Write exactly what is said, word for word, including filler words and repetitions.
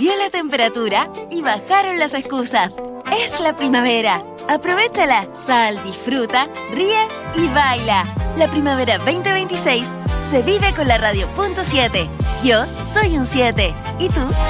Subió la temperatura y bajaron las excusas. Es la primavera. Aprovéchala. Sal, disfruta, ríe y baila. La primavera veinte veintiséis se vive con la radio punto siete. Yo soy un siete. ¿Y tú?